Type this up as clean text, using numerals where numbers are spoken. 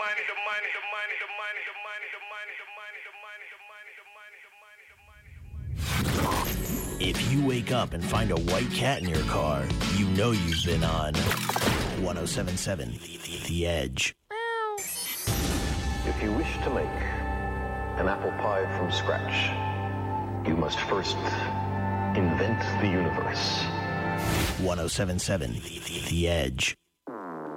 If you wake up and find a white cat in your car, you know you've been on 107.7 The Edge. If you wish to make an apple pie from scratch, you must first invent the universe. 107.7 The Edge.